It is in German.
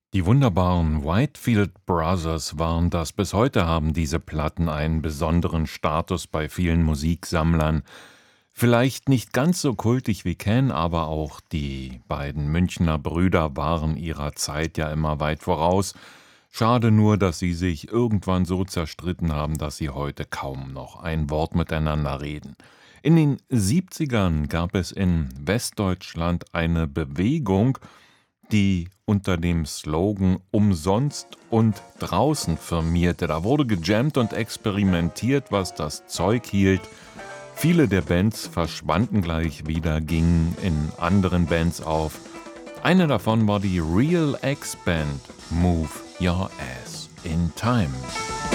Die wunderbaren Whitefield Brothers waren das. Bis heute haben diese Platten einen besonderen Status bei vielen Musiksammlern. Vielleicht nicht ganz so kultig wie Ken, aber auch die beiden Münchner Brüder waren ihrer Zeit ja immer weit voraus. Schade nur, dass sie sich irgendwann so zerstritten haben, dass sie heute kaum noch ein Wort miteinander reden. In den 70ern gab es in Westdeutschland eine Bewegung, die unter dem Slogan „Umsonst und draußen“ firmierte. Da wurde gejammt und experimentiert, was das Zeug hielt. Viele der Bands verschwanden gleich wieder, gingen in anderen Bands auf. Eine davon war die Real X Band, Move Your Ass in Time.